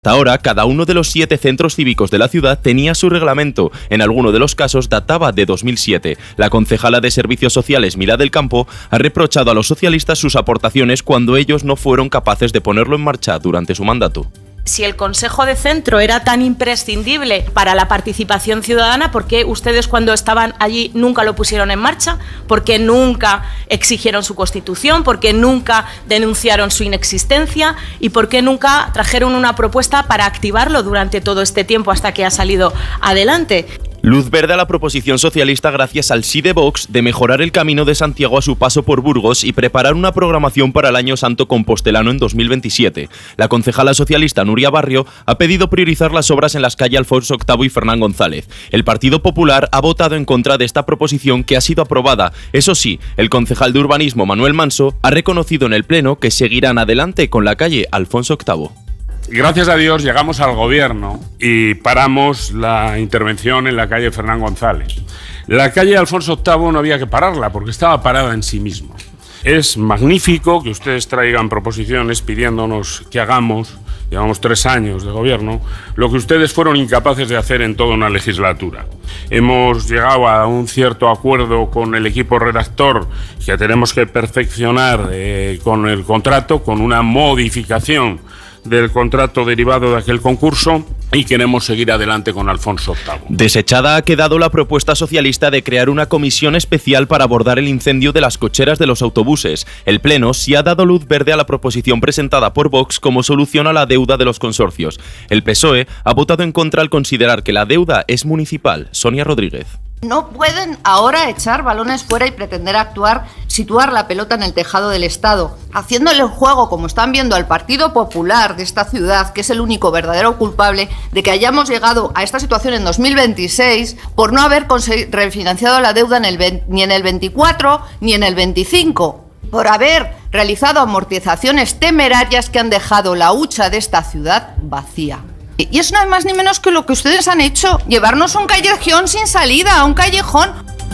Hasta ahora, cada uno de los 7 centros cívicos de la ciudad tenía su reglamento. En alguno de los casos databa de 2007. La concejala de Servicios Sociales, Mila del Campo, ha reprochado a los socialistas sus aportaciones cuando ellos no fueron capaces de ponerlo en marcha durante su mandato. Si el Consejo de Centro era tan imprescindible para la participación ciudadana, ¿por qué ustedes cuando estaban allí nunca lo pusieron en marcha? ¿Por qué nunca exigieron su constitución? ¿Por qué nunca denunciaron su inexistencia? ¿Y por qué nunca trajeron una propuesta para activarlo durante todo este tiempo hasta que ha salido adelante? Luz verde a la proposición socialista gracias al sí de Vox de mejorar el camino de Santiago a su paso por Burgos y preparar una programación para el Año Santo Compostelano en 2027. La concejala socialista Nuria Barrio ha pedido priorizar las obras en las calles Alfonso VIII y Fernán González. El Partido Popular ha votado en contra de esta proposición que ha sido aprobada. Eso sí, el concejal de urbanismo Manuel Manso ha reconocido en el Pleno que seguirán adelante con la calle Alfonso VIII. Gracias a Dios llegamos al gobierno y paramos la intervención en la calle Fernán González. La calle Alfonso VIII no había que pararla porque estaba parada en sí misma. Es magnífico que ustedes traigan proposiciones pidiéndonos que hagamos, llevamos 3 años de gobierno, lo que ustedes fueron incapaces de hacer en toda una legislatura. Hemos llegado a un cierto acuerdo con el equipo redactor que tenemos que perfeccionar con el contrato, con una modificación del contrato derivado de aquel concurso, y queremos seguir adelante con Alfonso VIII. Desechada ha quedado la propuesta socialista de crear una comisión especial para abordar el incendio de las cocheras de los autobuses. El Pleno sí ha dado luz verde a la proposición presentada por Vox como solución a la deuda de los consorcios. El PSOE ha votado en contra al considerar que la deuda es municipal. Sonia Rodríguez. No pueden ahora echar balones fuera y pretender situar la pelota en el tejado del Estado, haciéndole el juego, como están viendo, al Partido Popular de esta ciudad, que es el único verdadero culpable de que hayamos llegado a esta situación en 2026 por no haber refinanciado la deuda ni en el 24 ni en el 25, por haber realizado amortizaciones temerarias que han dejado la hucha de esta ciudad vacía. Y es nada más ni menos que lo que ustedes han hecho, llevarnos a un callejón sin salida, a un callejón.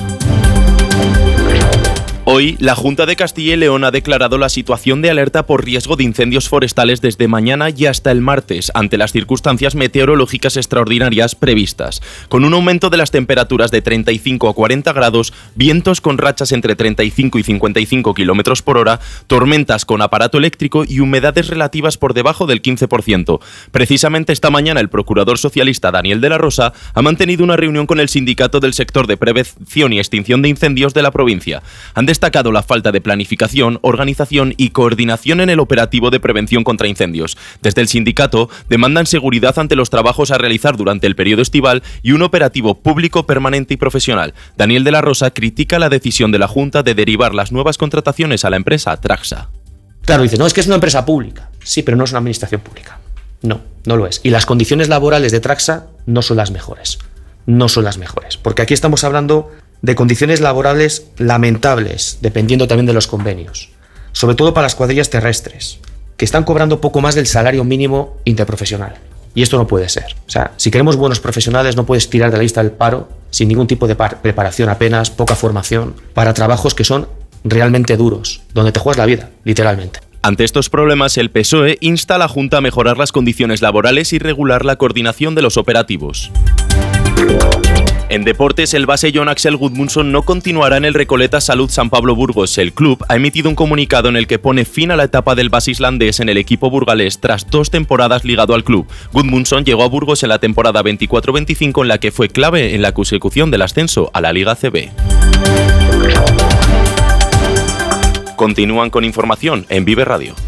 Hoy, la Junta de Castilla y León ha declarado la situación de alerta por riesgo de incendios forestales desde mañana y hasta el martes, ante las circunstancias meteorológicas extraordinarias previstas. Con un aumento de las temperaturas de 35 a 40 grados, vientos con rachas entre 35 y 55 km por hora, tormentas con aparato eléctrico y humedades relativas por debajo del 15%. Precisamente esta mañana, el procurador socialista Daniel de la Rosa ha mantenido una reunión con el sindicato del sector de prevención y extinción de incendios de la provincia. Han destacado la falta de planificación, organización y coordinación en el operativo de prevención contra incendios. Desde el sindicato demandan seguridad ante los trabajos a realizar durante el periodo estival y un operativo público permanente y profesional. Daniel de la Rosa critica la decisión de la Junta de derivar las nuevas contrataciones a la empresa Traxa. Claro, dice, no, es que es una empresa pública. Sí, pero no es una administración pública. No, no lo es. Y las condiciones laborales de Traxa no son las mejores. No son las mejores. Porque aquí estamos hablando de condiciones laborales lamentables, dependiendo también de los convenios, sobre todo para las cuadrillas terrestres, que están cobrando poco más del salario mínimo interprofesional. Y esto no puede ser. O sea, si queremos buenos profesionales, no puedes tirar de la lista del paro sin ningún tipo de preparación, apenas poca formación, para trabajos que son realmente duros, donde te juegas la vida, literalmente. Ante estos problemas, el PSOE insta a la Junta a mejorar las condiciones laborales y regular la coordinación de los operativos. En deportes, el base Jon Axel Gudmundsson no continuará en el Recoleta Salud San Pablo Burgos. El club ha emitido un comunicado en el que pone fin a la etapa del base islandés en el equipo burgalés tras 2 temporadas ligado al club. Gudmundsson llegó a Burgos en la temporada 24-25, en la que fue clave en la consecución del ascenso a la Liga CB. Continúan con información en Vive Radio.